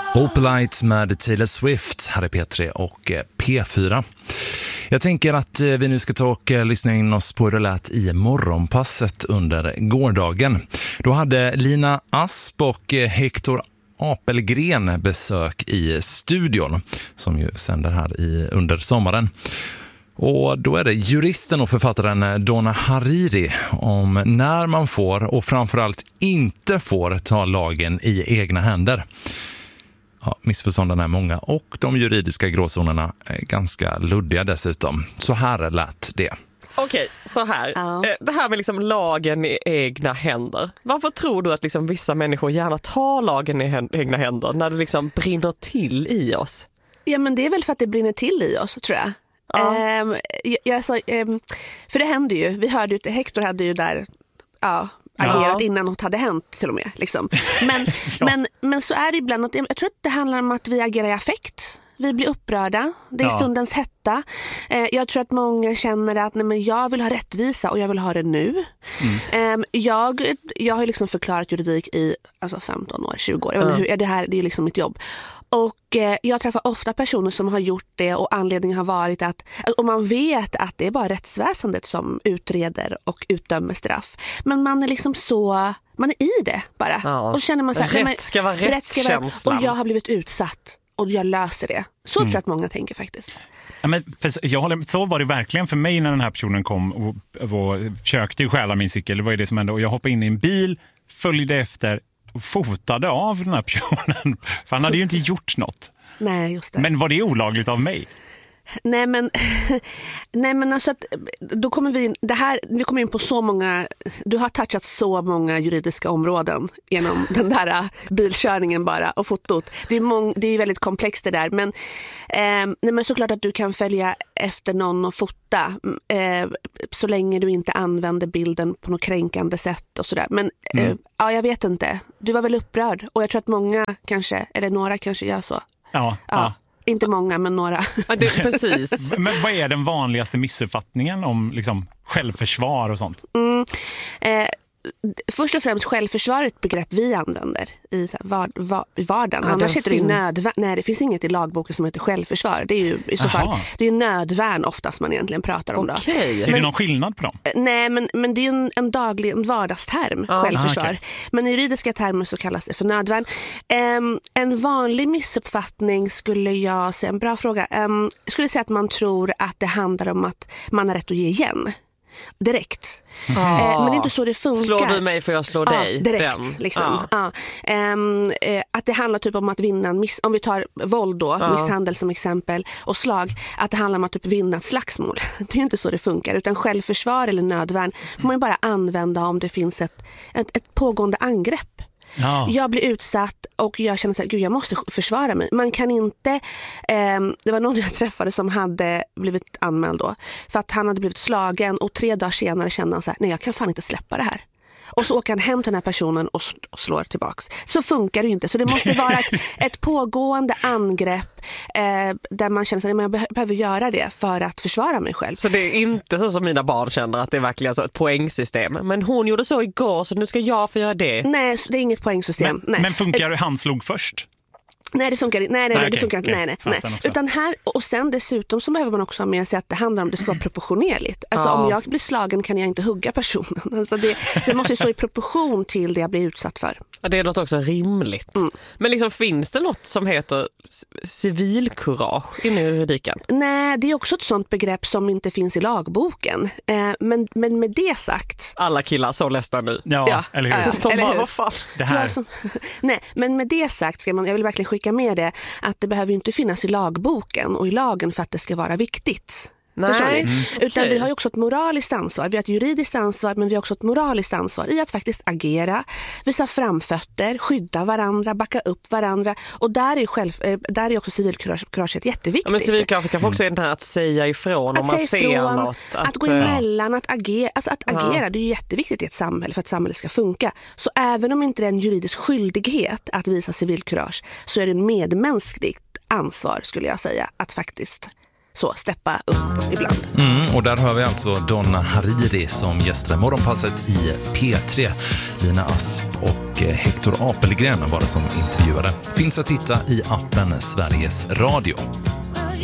Opalite med Taylor Swift här är P3 och P4. Jag tänker att vi nu ska ta och lyssna in oss på hur det lät i morgonpasset under gårdagen. Då hade Lina Asp och Hector Apelgren besök i studion som ju sänder här under sommaren. Och då är det juristen och författaren Donna Hariri om när man får och framförallt inte får ta lagen i egna händer. Ja, missförstånden är många och de juridiska gråzonerna är ganska luddiga dessutom. Så här lät det. Okej, så här. Det här med liksom lagen i egna händer. Varför tror du att liksom vissa människor gärna tar lagen i egna händer när det liksom brinner till i oss? Ja, men det är väl för att det brinner till i oss, tror jag. För det händer ju. Vi hörde ju att Hector hade ju där agerat innan något hade hänt till och med. Liksom. Men så är det ibland att jag tror att det handlar om att vi agerar i affekt. Vi blir upprörda. Det är stundens hetta. Jag tror att många känner att jag vill ha rättvisa och jag vill ha det nu. Jag har liksom förklarat juridik i 15 år, 20 år. Jag vet inte det är liksom mitt jobb. Och jag träffar ofta personer som har gjort det och anledningen har varit att och man vet att det är bara rättsväsendet som utreder och utdömer straff. Men man är liksom man är i det bara. Och känner man så här, rätt ska vara rättskänslan. Och jag har blivit utsatt och jag löser det. Så tror jag att många tänker faktiskt. Ja, men så var det verkligen för mig när den här personen kom och försökte stjäla min cykel. Det var ju det som hände. Och jag hoppade in i en bil, följde efter och fotade av den här personen. För han hade ju inte gjort något. Nej, just det. Men var det olagligt av mig? Nej men alltså att då kommer vi kommer in på så många, du har touchat så många juridiska områden genom den där bilkörningen bara och fotot. Det är väldigt komplext det där, men såklart att du kan följa efter någon och fota så länge du inte använder bilden på något kränkande sätt och sådär. Men jag vet inte. Du var väl upprörd och jag tror att många kanske, eller några kanske gör så. Ja. Inte många, men några. Ja, precis. Men vad är den vanligaste missuppfattningen om liksom självförsvar och sånt? Först och främst självförsvar är ett begrepp vi använder i vardagen. Annars heter det nödvärn. Nej, det finns inget i lagboken som heter självförsvar. Det är ju i så fall det är nödvärn oftast man egentligen pratar om. Okay. Är det någon skillnad på dem? Nej, men det är ju en vardagsterm, självförsvar. Okay. Men i juridiska termer så kallas det för nödvärn. En vanlig missuppfattning skulle jag säga, en bra fråga, skulle säga att man tror att det handlar om att man har rätt att ge igen. Direkt. Men det är inte så det funkar. Slår du mig för jag slår dig? Direkt. Liksom. Att det handlar typ om att vinna om vi tar våld då, misshandel som exempel och slag, att det handlar om att typ vinna ett slagsmål. Det är inte så det funkar, utan självförsvar eller nödvärn får man ju bara använda om det finns ett pågående angrepp. Jag blir utsatt och jag känner så här, gud, jag måste försvara mig. Man kan inte, det var någon jag träffade som hade blivit anmäld då för att han hade blivit slagen och 3 dagar senare kände han så här, nej, jag kan fan inte släppa det här. Och så åker han hem till den här personen och slår tillbaks. Så funkar det ju inte. Så det måste vara ett pågående angrepp där man känner sig att jag behöver göra det för att försvara mig själv. Så det är inte så som mina barn känner att det är verkligen så ett poängsystem. Men hon gjorde så igår så nu ska jag få göra det. Nej, det är inget poängsystem. Men funkar han slog först? Nej, det funkar inte. Nej, det funkar inte. Nej. Utan här, och sen dessutom så behöver man också ha med sig att det handlar om att det ska vara proportionerligt. Alltså om jag blir slagen kan jag inte hugga personen. Alltså det måste stå i proportion till det jag blir utsatt för. Ja, det är något också rimligt. Men liksom, finns det något som heter civilkurage inom juridiken? Nej, det är också ett sånt begrepp som inte finns i lagboken. Men med det sagt... Alla killar så ledsna nu. Ja, eller hur? De bara, vad fan? Det här. Nej, men med det sagt ska jag vill verkligen skicka med det att det behöver ju inte finnas i lagboken och i lagen för att det ska vara viktigt. Nej. Utan vi har ju också ett moraliskt ansvar. Vi har ett juridiskt ansvar, men vi har också ett moraliskt ansvar i att faktiskt agera, visa framfötter, skydda varandra, backa upp varandra. Och där är också civilkuraget jätteviktigt. Ja, men civilkurage kan också vara att säga ifrån om man ser något. Att gå emellan, att agera. Alltså att agera, det är ju jätteviktigt i ett samhälle för att samhället ska funka. Så även om inte det är en juridisk skyldighet att visa civilkurage så är det en medmänskligt ansvar, skulle jag säga, att faktiskt så steppa upp ibland. Och där hör vi alltså Donna Hariri som gästar morgonpasset i P3. Lina Asp och Hector Apelgren var det som intervjuade. Finns att hitta i appen Sveriges Radio.